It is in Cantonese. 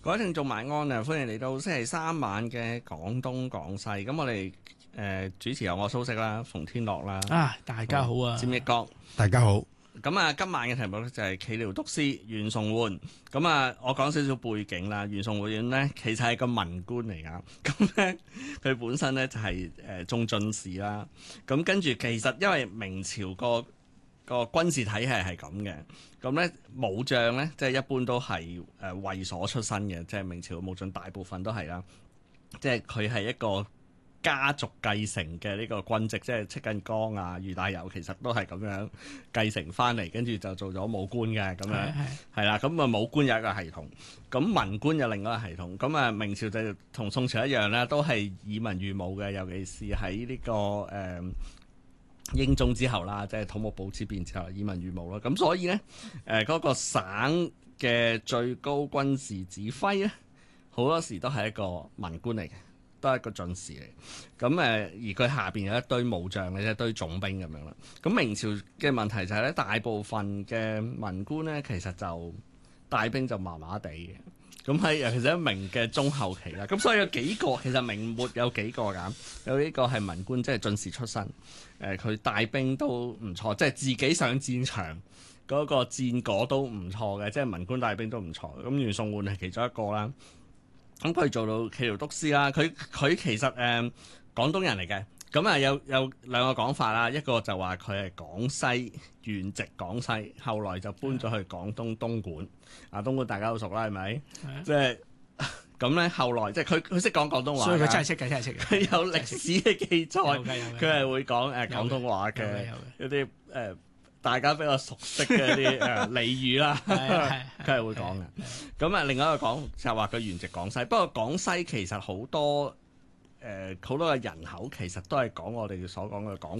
各位聽眾晚安啊！歡迎嚟到星期三晚嘅廣東廣西。咁我哋主持有我蘇軾啦、馮天樂啦。 大家好啊！ 占益哥， 大家好。 咁啊，今晚嘅題目咧就係企遼督師袁崇煥。咁啊，我講少少背景啦。袁崇煥咧其實係個文官嚟噶。咁咧佢本身咧就係中進士啦。咁跟住其實因為明朝個軍事體系係咁嘅，咁咧武將咧即係一般都係衛所出身嘅，即係明朝嘅武將大部分都係啦，即係佢係一個家族繼承嘅呢個軍職，即係戚繼光啊、俞大猷其實都係咁樣繼承翻嚟，跟住就做咗武官嘅咁樣，係啦。咁啊武官有一個系統，咁文官有另外一個系統。咁啊明朝就同宋朝一樣啦，都係以文喻武嘅，尤其是喺呢個英宗之後啦，即係土木堡之變之後，以文喻武啦。咁所以咧，嗰個省嘅最高軍事指揮咧，好多時都係一個文官嚟嘅，都係一個進士嚟。咁而佢下邊有一堆武將嘅，一堆總兵咁樣啦。咁明朝嘅問題就係咧，大部分嘅文官咧，其實就帶兵就麻麻地嘅。咁喺尤其是喺明嘅中後期啦，咁所以有幾個其實明末有幾個㗎，有呢個係文官，即係進士出身，佢帶兵都唔錯，即係自己上戰場嗰個戰果都唔錯嘅，即係文官帶兵都唔錯。咁袁崇煥係其中一個啦，咁佢做到企遼督師啦，佢其實廣東人嚟嘅。咁啊有兩個講法啦，一個就話佢係廣西原籍廣西，後來就搬咗去廣東東莞。東莞大家都熟啦，係咪？即係咁咧，後來即係佢識講廣東話， 所以佢真係識嘅，真係識嘅。 佢有歷史嘅記載，佢係會講廣東話嘅一啲大家比較熟悉嘅一啲俚語啦，佢係會講嘅。咁啊，另外一個講就係話佢原籍廣西，不過廣西其實好多嘅人口其實都係講我哋所講嘅廣